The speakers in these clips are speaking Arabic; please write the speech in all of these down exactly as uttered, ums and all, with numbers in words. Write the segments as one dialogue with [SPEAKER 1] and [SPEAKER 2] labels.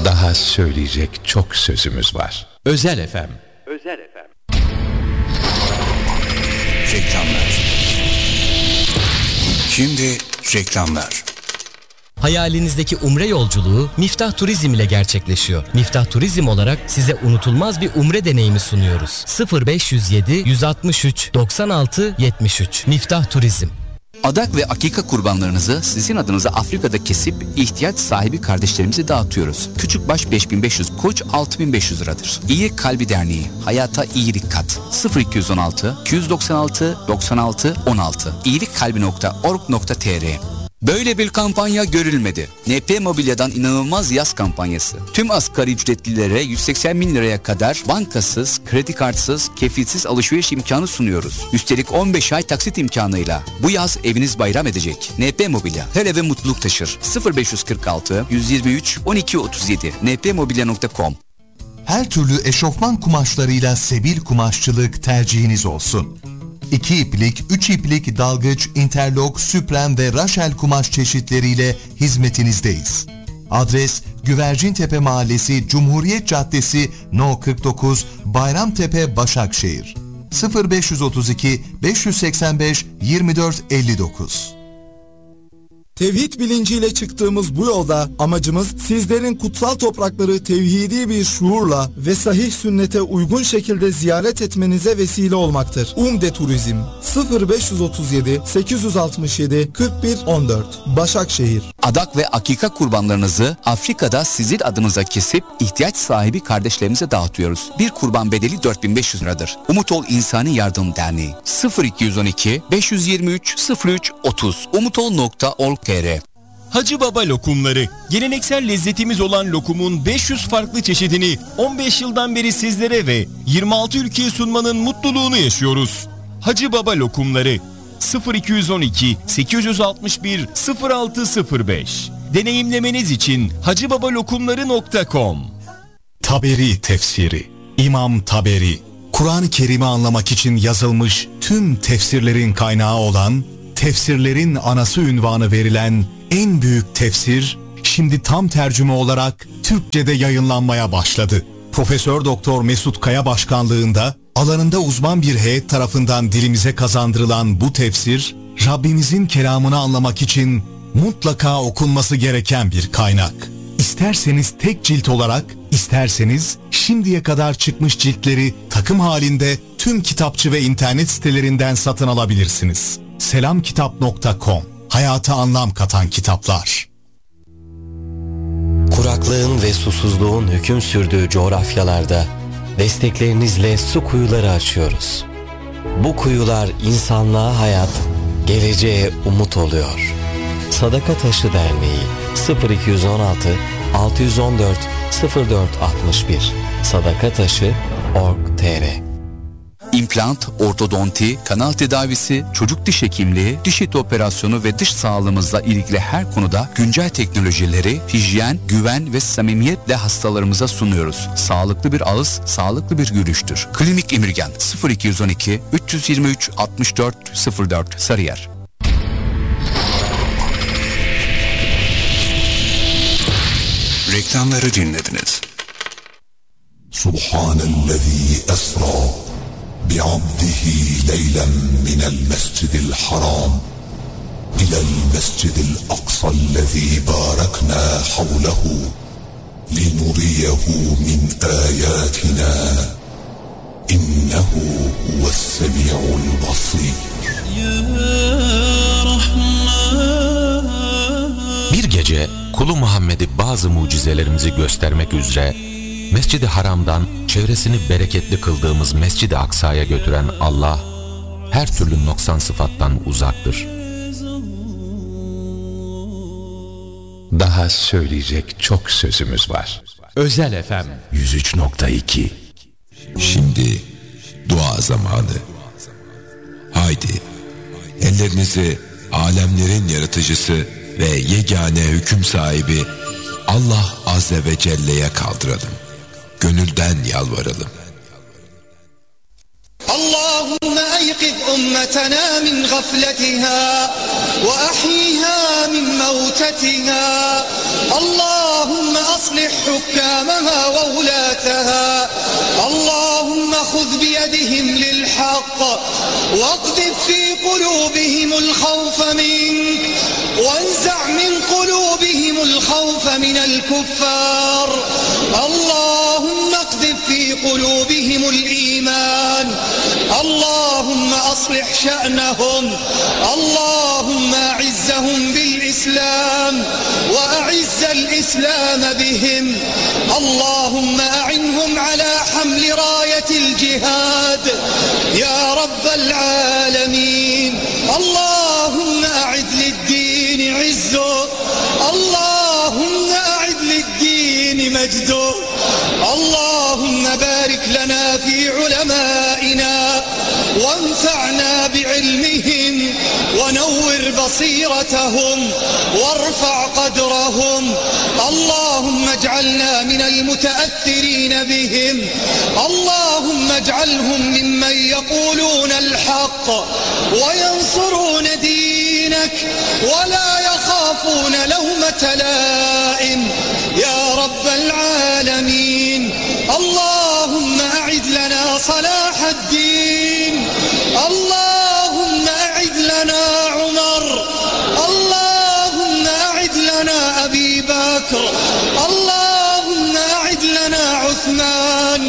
[SPEAKER 1] Daha söyleyecek çok sözümüz var. Özel F M.
[SPEAKER 2] Özel F M.
[SPEAKER 3] Reklamlar. Şimdi reklamlar.
[SPEAKER 4] Hayalinizdeki umre yolculuğu Miftah Turizm ile gerçekleşiyor. Miftah Turizm olarak size unutulmaz bir umre deneyimi sunuyoruz. sıfır beş yüz yedi yüz altmış üç doksan altı yetmiş üç Miftah Turizm.
[SPEAKER 3] Adak ve akika kurbanlarınızı sizin adınıza Afrika'da kesip ihtiyaç sahibi kardeşlerimize dağıtıyoruz. Küçükbaş beş bin beş yüz, koç altı bin beş yüz liradır. İyi Kalbi Derneği, hayata iyilik kat. sıfır iki yüz on altı iki yüz doksan altı doksan altı on altı iyilikkalbi nokta org nokta tr. Böyle bir kampanya görülmedi. N P Mobilya'dan inanılmaz yaz kampanyası. Tüm asgari ücretlilere yüz seksen bin liraya kadar bankasız, kredi kartsız, kefilsiz alışveriş imkanı sunuyoruz. Üstelik on beş ay taksit imkanıyla. Bu yaz eviniz bayram edecek. N P Mobilya, her eve mutluluk taşır. sıfır beş yüz kırk altı yüz yirmi üç on iki otuz yedi n p mobilya nokta com.
[SPEAKER 5] Her türlü eşofman kumaşlarıyla Sebil Kumaşçılık tercihiniz olsun. İki iplik, üç iplik dalgıç, interlok, süpren ve raşel kumaş çeşitleriyle hizmetinizdeyiz. Adres Güvercintepe Mahallesi, Cumhuriyet Caddesi, No kırk dokuz, Bayramtepe, Başakşehir. sıfır beş yüz otuz iki beş yüz seksen beş yirmi dört elli dokuz.
[SPEAKER 6] Tevhid bilinciyle çıktığımız bu yolda amacımız sizlerin kutsal toprakları tevhidi bir şuurla ve sahih sünnete uygun şekilde ziyaret etmenize vesile olmaktır. Umde Turizm sıfır beş yüz otuz yedi sekiz yüz altmış yedi kırk bir on dört Başakşehir.
[SPEAKER 3] Adak ve akika kurbanlarınızı Afrika'da sizin adınıza kesip ihtiyaç sahibi kardeşlerimize dağıtıyoruz. Bir kurban bedeli dört bin beş yüz liradır. Umut Ol İnsani Yardım Derneği sıfır iki yüz on iki beş yüz yirmi üç sıfır üç otuz umutol nokta org nokta tr.
[SPEAKER 7] Hacı Baba lokumları. Geleneksel lezzetimiz olan lokumun beş yüz farklı çeşidini on beş yıldan beri sizlere ve yirmi altı ülkeye sunmanın mutluluğunu yaşıyoruz. Hacı Baba lokumları sıfır iki yüz on iki sekiz yüz altmış bir sıfır altı sıfır beş. Deneyimlemeniz için hacıbabalokumları nokta com.
[SPEAKER 8] Taberi tefsiri. İmam Taberi, Kur'an-ı Kerim'i anlamak için yazılmış tüm tefsirlerin kaynağı olan, tefsirlerin anası unvanı verilen en büyük tefsir, şimdi tam tercüme olarak Türkçe'de yayınlanmaya başladı. Profesör Doktor Mesut Kaya başkanlığında alanında uzman bir heyet tarafından dilimize kazandırılan bu tefsir, Rabbimizin kelamını anlamak için mutlaka okunması gereken bir kaynak. İsterseniz tek cilt olarak, isterseniz şimdiye kadar çıkmış ciltleri takım halinde tüm kitapçı ve internet sitelerinden satın alabilirsiniz. selamkitap nokta com. Hayata anlam katan kitaplar.
[SPEAKER 4] Kuraklığın ve susuzluğun hüküm sürdüğü coğrafyalarda desteklerinizle su kuyuları açıyoruz. Bu kuyular insanlığa hayat, geleceğe umut oluyor. Sadaka Taşı Derneği sıfır iki yüz on altı altı yüz on dört sıfır dört altmış bir sadakataşı nokta org nokta tr.
[SPEAKER 3] İmplant, ortodonti, kanal tedavisi, çocuk diş hekimliği, diş eti operasyonu ve dış sağlığımızla ilgili her konuda güncel teknolojileri, hijyen, güven ve samimiyetle hastalarımıza sunuyoruz. Sağlıklı bir ağız, sağlıklı bir gülüştür. Klinik Emirgan sıfır iki yüz on iki üç yüz yirmi üç altmış dört sıfır dört Sarıyer. Reklamları dinlediniz.
[SPEAKER 9] Subhanellezî esra bi'abdihi leylen minel mescidil haram ilel mescidil aksallezî bâreknâ havlehu linuriyehu min âyâtinâ innehu huves-semî'ul basîr.
[SPEAKER 1] Bir gece kulu Muhammed'i bazı mucizelerimizi göstermek üzere Mescid-i Haram'dan çevresini bereketli kıldığımız Mescid-i Aksa'ya götüren Allah her türlü noksan sıfattan uzaktır. Daha söyleyecek çok sözümüz var. Özel F M yüz üç nokta iki.
[SPEAKER 10] Şimdi dua zamanı. Haydi ellerinizi alemlerin yaratıcısı ve yegane hüküm sahibi Allah Azze ve Celle'ye kaldıralım. Gönülden yalvaralım.
[SPEAKER 11] Allahümme eykiz ümmetena min gafletiha ve ahyiha min mevtetiha. Allahümme asli أصلح حكامها وولاتها. اللهم خذ بيدهم للحق واقذف في قلوبهم الخوف منك وانزع من قلوبهم الخوف من الكفار. اللهم اقذف في قلوبهم الإيمان. اللهم أصلح شأنهم. اللهم أعزهم بالإسلام وأعز الإسلام بهم. اللهم أعنهم على حمل راية الجهاد يا رب العالمين. اللهم أعد للدين عزه. اللهم أعد للدين مجده. اللهم بارك لنا في علمائنا وانفعنا بعلمهم ونور بصيرتهم وارفع قدرهم. اللهم اجعلنا من المتأثرين بهم. اللهم اجعلهم ممن يقولون الحق وينصرون دينك ولا يخافون لومة لائم يا رب العالمين. اللهم أعد لنا صلاح الدين. اللهم أعد لنا عمر. اللهم أعد لنا أبي بكر. اللهم أعد لنا عثمان.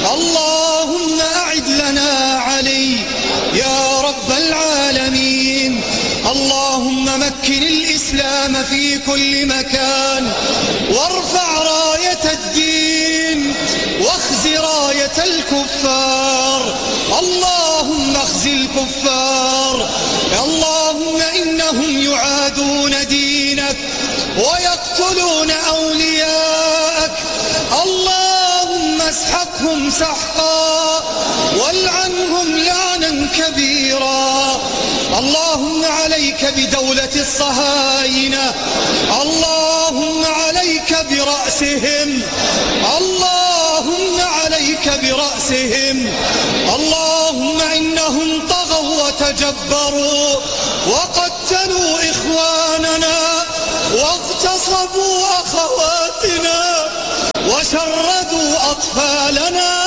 [SPEAKER 11] اللهم أعد لنا علي يا رب العالمين. اللهم مكن الإسلام في كل مكان وارفع راية الدين واخز راية الكفار. اللهم اخز الكفار. اللهم إنهم يعادون دينك ويقتلون أولياءك. اللهم اسحقهم سحقا والعنهم لعنا كبيرا. اللهم عليك بدولة الصهاينة. اللهم عليك برأسهم. اللهم عليك برأسهم. اللهم إنهم طغوا وتجبروا وقتلوا إخواننا واغتصبوا أخواتنا وشردوا أطفالنا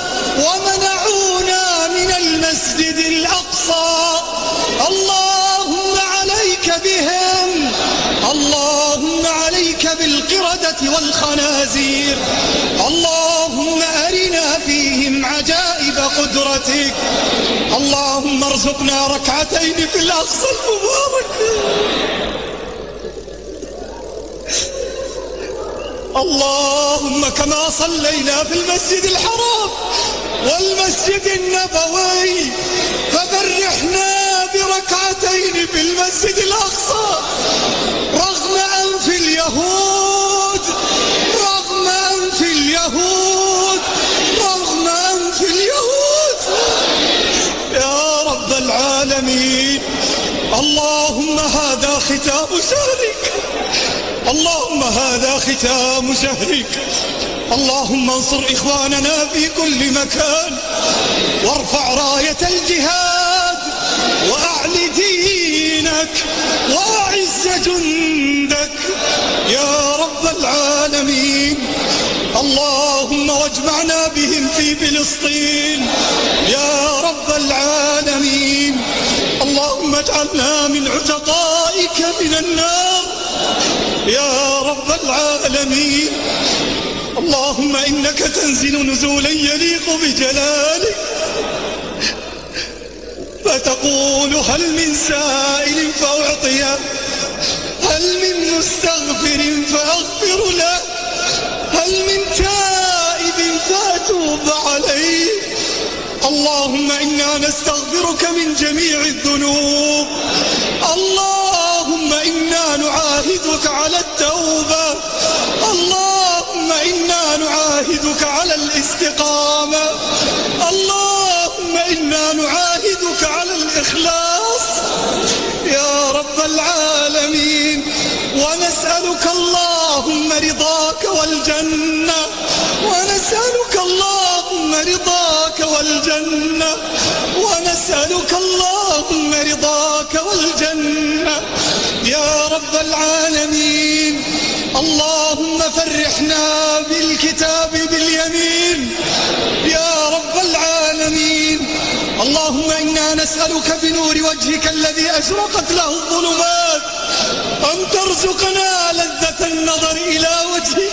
[SPEAKER 11] ومنعونا من المسجد الأقصى. اللهم عليك بهم. اللهم عليك بالقردة والخنازير. اللهم أرنا فيهم عجائب قدرتك. اللهم ارزقنا ركعتين في الأقصى المبارك. اللهم كما صلينا في المسجد الحرام والمسجد النبوي فبرحنا بركعتين في المسجد الأقصى رغم أنف اليهود. رغم أنف اليهود. رغم أنف اليهود يا رب العالمين. اللهم هذا ختام شهرك. اللهم هذا ختام شهرك. اللهم انصر إخواننا في كل مكان وارفع راية الجهاد وأعل دينك وأعز جندك يا رب العالمين. اللهم واجمعنا بهم في فلسطين يا رب العالمين. اللهم اجعلنا من عتقائك من النار يا رب العالمين. اللهم إنك تنزل نزولا يليق بجلالك فتقول هل من سائل فأعطيه. هل من مستغفر فأغفر له. هل من تائب فأتوب عليه. اللهم إنا نستغفرك من جميع الذنوب. اللهم إنا نعاهدك على التوبة. اللهم إنا نعاهدك على الاستقامة. اللهم إنا نعاهدك على الإخلاص يا رب العالمين. ونسألك اللهم رضاك والجنة. ونسألك اللهم رضاك والجنة. ونسألك اللهم رضاك والجنة يا رب العالمين. اللهم فرحنا بالكتاب باليمين يا رب العالمين. اللهم إنا نسألك بنور وجهك الذي أشرقت له الظلمات أن ترزقنا لذة النظر إلى وجهك